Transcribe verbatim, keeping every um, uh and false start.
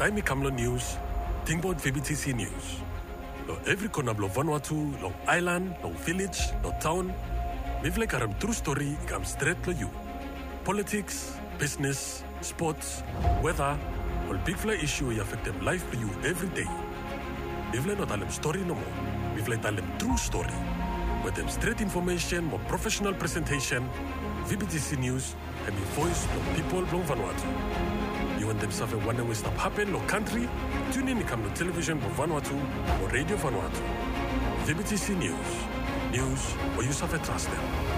Taimi Kamlo News, Tingbot V B T C News. Lo every corner of Vanuatu, Long Island, Long Village, Long Town. Mivle karam true story ikam straight to you. Politics, business, sports, weather, all big fly issue you affect them life for you every day. Mivle not alem story no more. Mivle alem true story. With them straight information, more professional presentation, V B T C News, and the voice of people from Vanuatu. You want them something one way stop happen, no country? Tune in to come to television for Vanuatu or radio Vanuatu. V B T C News. News where you suffer trust them.